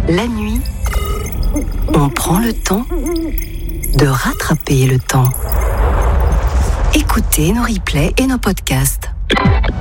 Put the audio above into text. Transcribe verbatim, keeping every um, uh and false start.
La nuit, on prend le temps de rattraper le temps. Écoutez nos replays et nos podcasts.